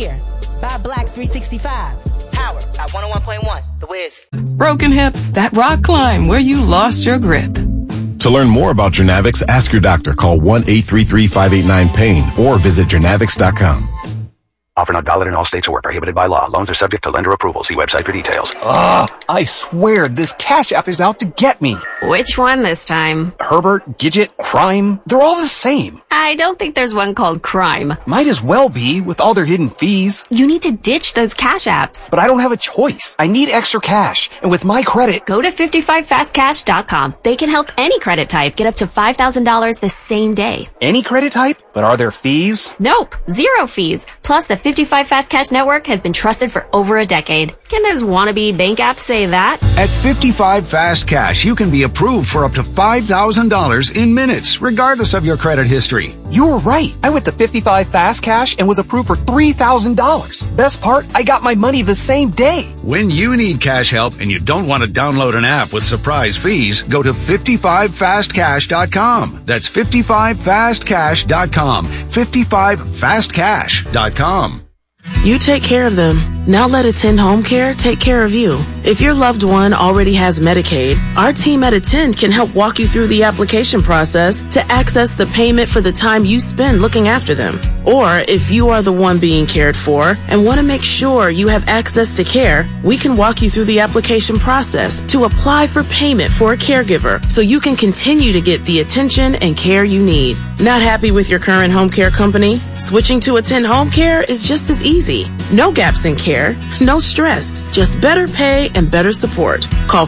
year. Buy Black 365. Powered by 101.1 The Wiz. Broken hip, that rock climb where you lost your grip. To learn more about Journavix, ask your doctor. Call 1-833-589-PAIN or visit Journavix.com. Offer not valid in all states or prohibited by law. Loans are subject to lender approval. See website for details. I swear this Cash App is out to get me. Which one this time? Herbert, Gidget, Crime, they're all the same. I don't think there's one called Crime. Might as well be, with all their hidden fees. You need to ditch those Cash Apps. But I don't have a choice. I need extra cash. And with my credit... Go to 55fastcash.com. They can help any credit type get up to $5,000 the same day. Any credit type? But are there fees? Nope. 0 fees. Plus, the 55 Fast Cash network has been trusted for over a decade. Can those wannabe bank apps say that? At 55 Fast Cash, you can be approved for up to $5,000 in minutes, regardless of your credit history. You were right. I went to 55 Fast Cash and was approved for $3,000. Best part, I got my money the same day. When you need cash help and you don't want to download an app with surprise fees, go to 55fastcash.com. That's 55fastcash.com. 55fastcash.com. You take care of them. Now let Attend Home Care take care of you. If your loved one already has Medicaid, our team at Attend can help walk you through the application process to access the payment for the time you spend looking after them. Or if you are the one being cared for and want to make sure you have access to care, we can walk you through the application process to apply for payment for a caregiver so you can continue to get the attention and care you need. Not happy with your current home care company? Switching to Attend Home Care is just as easy. No gaps in care, no stress, just better pay and better support. Call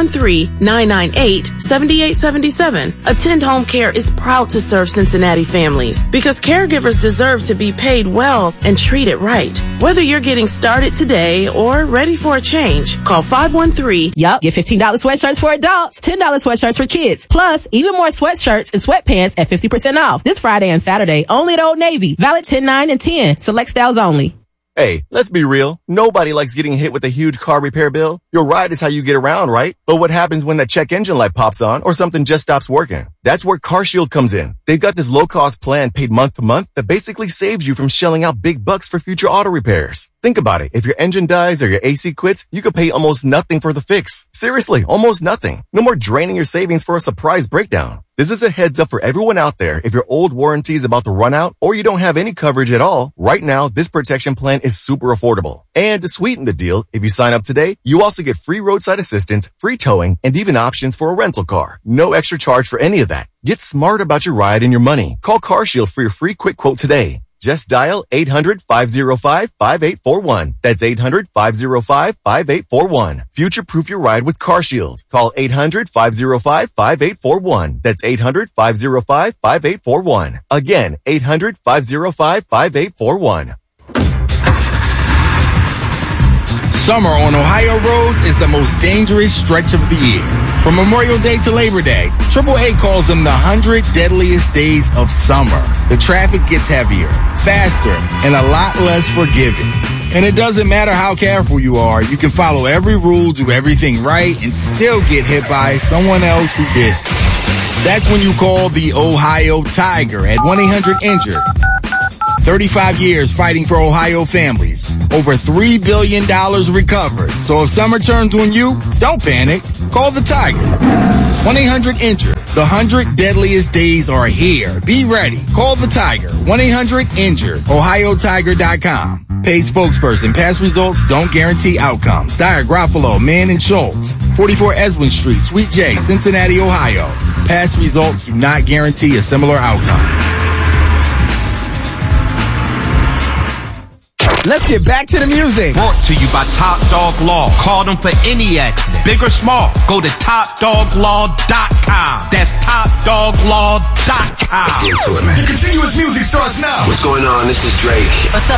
513-998-7877. Attend Home Care is proud to serve Cincinnati families because caregivers deserve to be paid well and treated right. Whether you're getting started today or ready for a change, call 513. Yup, get $15 sweatshirts for adults, $10 sweatshirts for kids, plus even more sweatshirts and sweatpants at 50% off. This Friday and Saturday, only at Old Navy. Valid 10, 9, and 10. Select styles only. Hey, let's be real. Nobody likes getting hit with a huge car repair bill. Your ride is how you get around, right? But what happens when that check engine light pops on or something just stops working? That's where CarShield comes in. They've got this low-cost plan paid month to month that basically saves you from shelling out big bucks for future auto repairs. Think about it. If your engine dies or your AC quits, you could pay almost nothing for the fix. Seriously, almost nothing. No more draining your savings for a surprise breakdown. This is a heads up for everyone out there. If your old warranty is about to run out or you don't have any coverage at all, right now, this protection plan is super affordable. And to sweeten the deal, if you sign up today, you also get free roadside assistance, free towing, and even options for a rental car. No extra charge for any of that. Get smart about your ride and your money. Call CarShield for your free quick quote today. Just dial 800-505-5841. That's 800-505-5841. Future-proof your ride with CarShield. Call 800-505-5841. That's 800-505-5841. Again, 800-505-5841. Summer on Ohio roads is the most dangerous stretch of the year. From Memorial Day to Labor Day, AAA calls them the 100 deadliest days of summer. The traffic gets heavier, faster, and a lot less forgiving. And it doesn't matter how careful you are, you can follow every rule, do everything right, and still get hit by someone else who didn't. That's when you call the Ohio Tiger at 1-800-INJURED. 35 years fighting for Ohio families. Over $3 billion recovered. So if summer turns on you, don't panic. Call the Tiger. 1-800-INJURED. The 100 deadliest days are here. Be ready. Call the Tiger. 1-800-INJURED. OhioTiger.com. Paid spokesperson. Past results don't guarantee outcomes. Dyer, Garofalo, Mann, and Schultz. 44 Eswin Street, Suite J, Cincinnati, Ohio. Past results do not guarantee a similar outcome. Let's get back to the music. Brought to you by Top Dog Law. Call them for any accident, big or small. Go to TopDogLaw.com. That's TopDogLaw.com. Let's get into it, man. The continuous music starts now. What's going on? This is Drake. What's up?